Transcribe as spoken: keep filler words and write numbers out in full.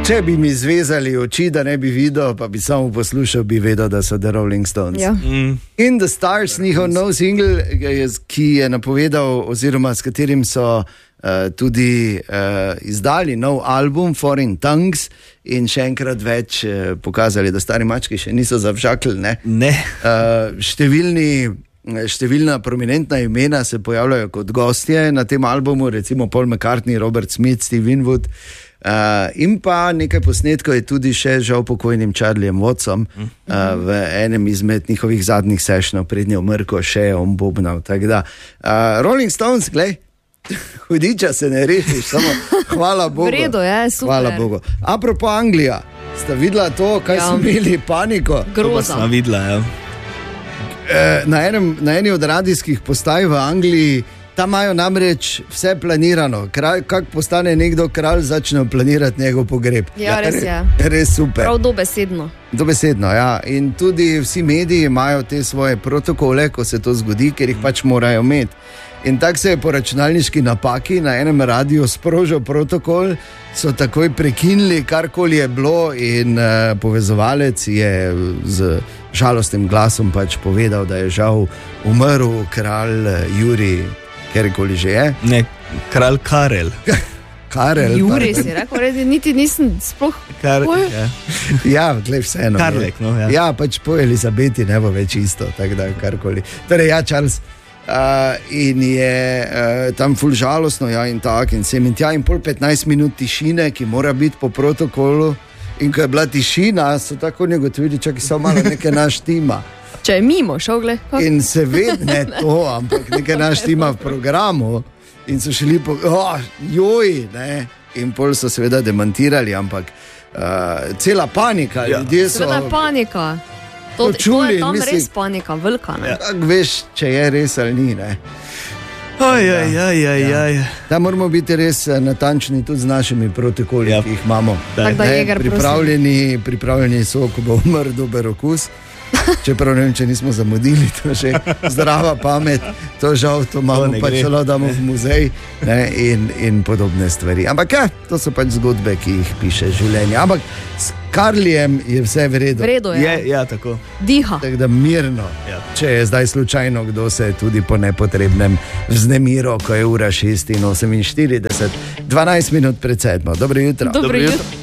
Če bi mi zvezali oči, da ne bi videl, pa bi samo poslušal, bi vedel, da so The Rolling Stones. Ja. Mm. In The Stars, njihov nov single, ki je napovedal, oziroma s katerim so uh, tudi uh, izdali nov album Foreign Tongues in še enkrat več uh, pokazali, da stari mački še niso zavžakli. Ne? Ne. Uh, številni Številna prominentna imena se pojavljajo kot gostje na tem albumu, recimo Paul McCartney, Robert Smith, Steve Winwood, uh, in pa nekaj posnetkov je tudi še žal pokojnim Charliem Wattsom uh, v enem izmed njihovih zadnjih sessionov, prednje umrko še je on bobnal. Uh, Rolling Stones, glej, hudiča se ne rešiš, samo hvala Bogu. Vredo je, super. Hvala Bogu. Apropo Anglija, sta videla to, kaj Ja. so imeli paniko? Groza. Sva videla, ja. Na, enem, na eni od radijskih postaj v Angliji, tam imajo namreč vse planirano. Kralj, kak postane nekdo kralj, začne planirati njegov pogreb. Ja, res je. Res super. Prav dobesedno. Dobesedno, ja. In tudi vsi mediji imajo te svoje protokole, ko se to zgodi, ker jih pač morajo imeti. In tako se je po računalniški napaki na enem radiju sprožil protokol, so takoj prekinili, karkoli je bilo, in uh, povezovalec je z žalostnim glasom pač povedal, da je žal umrl kralj Jurij, kjerkoli že je. Ne, kralj Karel. Karel. Jurij si rekel, redi, niti nisem sploh... Kar, Oj. ja. Ja, glej, vseeno. Karlek, no, ja. Ja, pač po Elizabeti ne bo več isto, tako da karkoli. Torej, ja, Charles... Uh, in je uh, tam ful žalostno, ja, in tako, in sem in tja, in pol petnajst minut tišine, ki mora biti po protokolu, in ko je bila tišina, so tako njegotovili, čakaj, samo malo nekaj naš tima. Če je mimo šel, gled. In se vedne to, ampak nekaj naš tima v programu, in so šli po, oh, joj, ne, in pol so seveda demantirali, ampak uh, cela panika, ja. Ljudje so... Seveda je panika. To, to je tam mislim, res panika, velika. Ja. Tak veš, če je res ali ni, ne. Aj, aj, aj, aj, aj. Da moramo biti res natančni tudi z našimi protokoli, ja. Ki jih imamo. Tak, da, Jeger, pripravljeni, pripravljeni so, ko bo umrl dober okus. Čeprav ne vem, če nismo zamudili, to že zdrava pamet, to žal, to imamo to pač celo damo v muzej, ne, in, in podobne stvari. Ampak ja, to so pač zgodbe, ki jih piše življenje. Ampak s Karlijem je vse v redu. V redu je. Je, ja, tako. Diha. Tako da mirno, ja. Če je zdaj slučajno, kdo se tudi po nepotrebnem vznemiro, ko je ura šest in oseminštirideset, dvanajst minut pred sedmo. Dobro jutro. Dobro jutro.